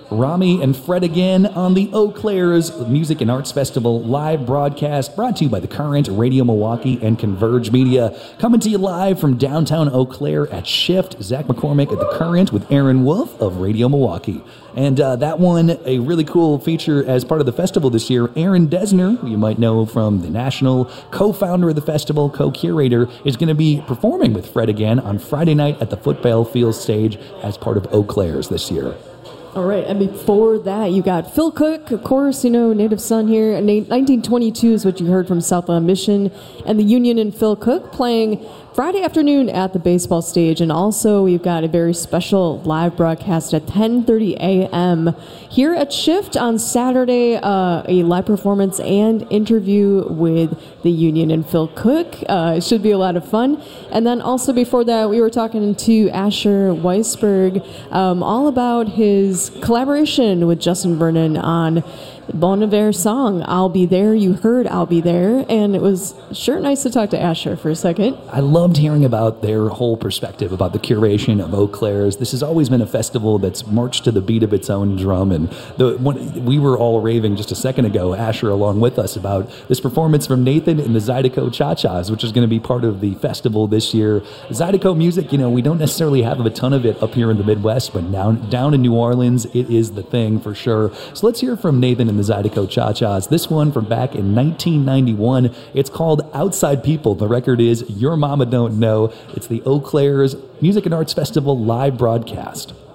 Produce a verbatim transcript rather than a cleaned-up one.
Rami and Fred again on the Eau Claire's Music and Arts Festival live broadcast, brought to you by The Current, Radio Milwaukee, and Converge Media. Coming to you live from downtown Eau Claire at Shift. Zach McCormick at The Current with Aaron Wolf of Radio Milwaukee. And uh, that one, a really cool feature as part of the festival this year. Aaron Desner, who you might know from the National, co-founder of the festival, co-curator, is going to be performing with Fred again on Friday night at the Football Field stage as part of Eau Claire's this year. All right, and before that, you got Phil Cook, of course, you know, native son here. nineteen twenty-two is what you heard from Southland Mission and the Union and Phil Cook playing Friday afternoon at the baseball stage. And also, we've got a very special live broadcast at ten thirty a.m. here at Shift on Saturday, uh, a live performance and interview with the Union and Phil Cook. Uh, it should be a lot of fun. And then also before that, we were talking to Asher Weisberg um, all about his collaboration with Justin Vernon on Bon Iver song, I'll Be There. You heard I'll Be There, and it was sure nice to talk to Asher for a second. I loved hearing about their whole perspective about the curation of Eau Claire's. This has always been a festival that's marched to the beat of its own drum, and the, when, we were all raving just a second ago, Asher along with us, about this performance from Nathan and the Zydeco Cha-Chas, which is going to be part of the festival this year. Zydeco music, you know, we don't necessarily have a ton of it up here in the Midwest, but down, down in New Orleans, it is the thing for sure. So let's hear from Nathan and the Zydeco Cha-Chas. This one from back in nineteen ninety-one. It's called Outside People. The record is Your Mama Don't Know. It's the Eau Claire's Music and Arts Festival live broadcast.